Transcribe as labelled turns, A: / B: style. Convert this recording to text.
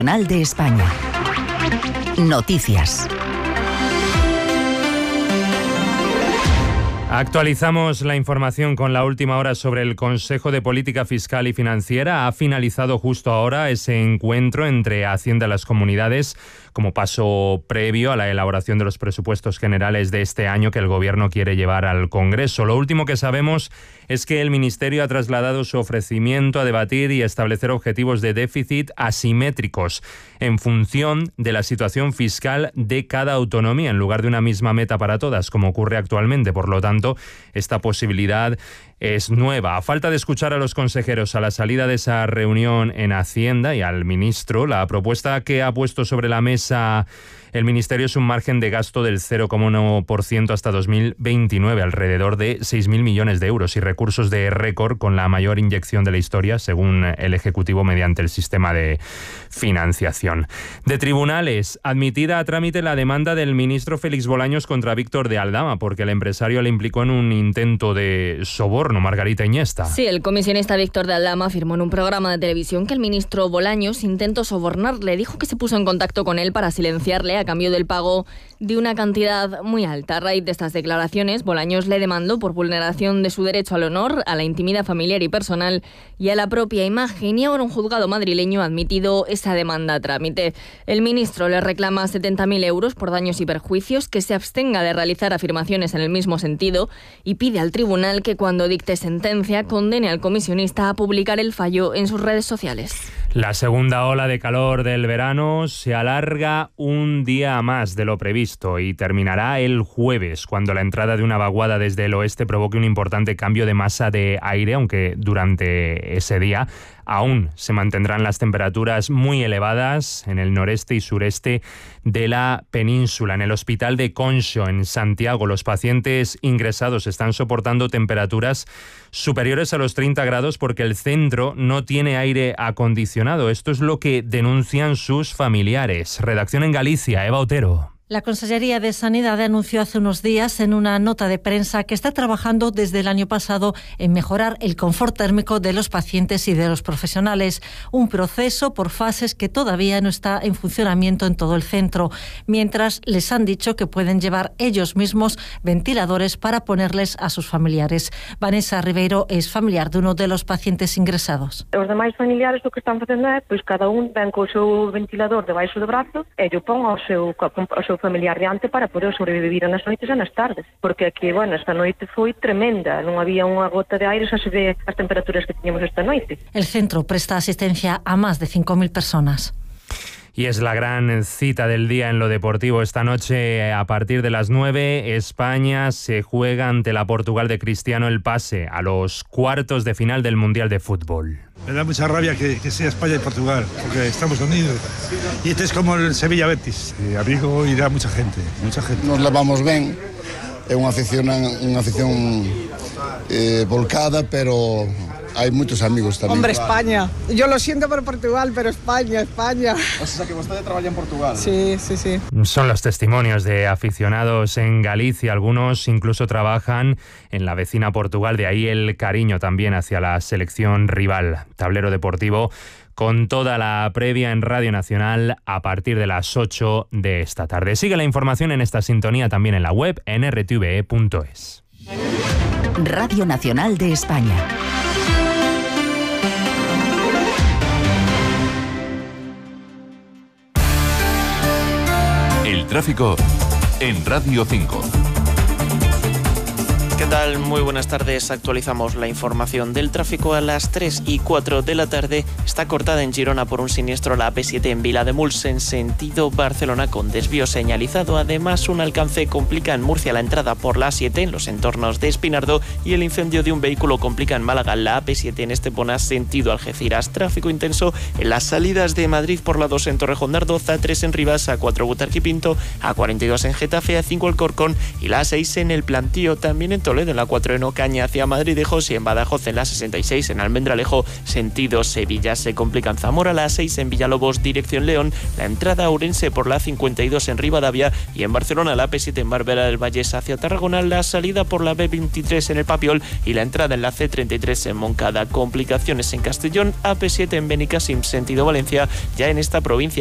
A: Nacional de España. Noticias.
B: Actualizamos la información con la última hora sobre el Consejo de Política Fiscal y Financiera. Ha finalizado justo ahora ese encuentro entre Hacienda y las comunidades como paso previo a la elaboración de los presupuestos generales de este año que el Gobierno quiere llevar al Congreso. Lo último que sabemos es que el Ministerio ha trasladado su ofrecimiento a debatir y establecer objetivos de déficit asimétricos en función de la situación fiscal de cada autonomía, en lugar de una misma meta para todas, como ocurre actualmente. Por lo tanto, esta posibilidad es nueva. A falta de escuchar a los consejeros a la salida de esa reunión en Hacienda y al ministro, la propuesta que ha puesto sobre la mesa el Ministerio es un margen de gasto del 0,1% hasta 2029, alrededor de 6.000 millones de euros y recursos de récord con la mayor inyección de la historia, según el Ejecutivo, mediante el sistema de financiación. De tribunales, admitida a trámite la demanda del ministro Félix Bolaños contra Víctor de Aldama, porque el empresario le implicó en un intento de soborno. Margarita Iniesta.
C: Sí, el comisionista Víctor de Aldama afirmó en un programa de televisión que el ministro Bolaños intentó sobornarle. Dijo que se puso en contacto con él para silenciarle a cambio del pago de una cantidad muy alta. A raíz de estas declaraciones, Bolaños le demandó por vulneración de su derecho al honor, a la intimidad familiar y personal y a la propia imagen, y ahora un juzgado madrileño ha admitido esa demanda a trámite. El ministro le reclama 70.000 euros por daños y perjuicios, que se abstenga de realizar afirmaciones en el mismo sentido y pide al tribunal que cuando dicte sentencia condene al comisionista a publicar el fallo en sus redes sociales.
B: La segunda ola de calor del verano se alarga un día más de lo previsto y terminará el jueves, cuando la entrada de una vaguada desde el oeste provoque un importante cambio de masa de aire, aunque durante ese día aún se mantendrán las temperaturas muy elevadas en el noreste y sureste de la península. En el hospital de Conxo, en Santiago, los pacientes ingresados están soportando temperaturas superiores a los 30 grados porque el centro no tiene aire acondicionado. Esto es lo que denuncian sus familiares. Redacción en Galicia, Eva Otero.
D: La Consellería de Sanidad anunció hace unos días en una nota de prensa que está trabajando desde el año pasado en mejorar el confort térmico de los pacientes y de los profesionales, un proceso por fases que todavía no está en funcionamiento en todo el centro, mientras les han dicho que pueden llevar ellos mismos ventiladores para ponerles a sus familiares. Vanessa Ribeiro es familiar de uno de los pacientes ingresados.
E: Os demais familiares lo que están facendo é, pois cada un ven co seu ventilador debaixo do brazo e yo pon ao seu familiar diante para poder sobrevivir nas noites e nas tardes, porque aquí, bueno, esta noite foi tremenda, non había unha gota de aire, xa se ve as temperaturas que teníamos esta noite.
D: El centro presta asistencia a más de 5.000 personas.
B: Y es la gran cita del día en lo deportivo. Esta noche, a partir de las 9, España se juega ante la Portugal de Cristiano el pase a los cuartos de final del Mundial de Fútbol.
F: Me da mucha rabia que sea España y Portugal, porque estamos unidos. Y este es como el Sevilla-Betis. A Vigo irá mucha gente, mucha gente.
G: Nos levamos ben, é unha afición volcada, pero hay muchos amigos también.
H: Hombre, España. Yo lo siento por Portugal, pero España.
I: O sea que vostede traballa en Portugal.
H: Sí.
B: Son los testimonios de aficionados en Galicia. Algunos incluso trabajan en la vecina Portugal, de ahí el cariño también hacia la selección rival. Tablero deportivo con toda la previa en Radio Nacional a partir de las 8 de esta tarde. Sigue la información en esta sintonía también en la web nrtve.es.
A: Radio Nacional de España.
J: El tráfico en Radio 5.
K: ¿Qué tal? Muy buenas tardes. Actualizamos la información del tráfico. A las 3 y 4 de la tarde está cortada en Girona por un siniestro la AP7 en Vilademuls en sentido Barcelona con desvío señalizado. Además, un alcance complica en Murcia la entrada por la A7 en los entornos de Espinardo y el incendio de un vehículo complica en Málaga la AP7 en Estepona sentido Algeciras. Tráfico intenso en las salidas de Madrid por la 2 en Torrejón de Ardoz, A3 en Rivas, A4 Butarque y Pinto, A42 en Getafe, A5 Alcorcón y la A6 en El Plantío. También en Toledo en la 4 en Ocaña hacia Madrid de José, en Badajoz en la 66, en Almendralejo sentido Sevilla. Se complica en Zamora la 6 en Villalobos dirección León, la entrada a Ourense por la 52 en Rivadavia y en Barcelona la P7 en Barberá del Vallés hacia Tarragona, la salida por la B23 en el Papiol y la entrada en la C33 en Moncada. Complicaciones en Castellón, AP7 en Benicàssim sentido Valencia, ya en esta provincia.